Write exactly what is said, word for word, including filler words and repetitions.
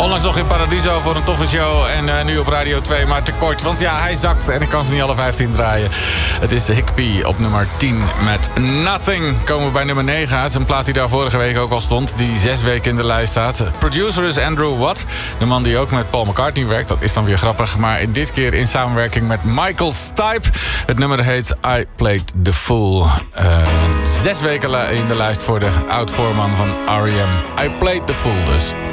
Onlangs nog in Paradiso voor een toffe show. En uh, nu op Radio twee, maar te kort. Want ja, hij zakt en ik kan ze niet alle vijftien draaien. Het is de Hickpie op nummer tien met Nothing. Komen we bij nummer negen uit. Een plaat die daar vorige week ook al stond. Die zes weken in de lijst staat. Producer is Andrew Watt. De man die ook met Paul McCartney werkt. Dat is dan weer grappig. Maar dit keer in samenwerking met Michael Stipe. Het nummer heet I Played the Fool. Uh, zes weken in de lijst voor de oud-voorman van R E M. I Played the Fool dus.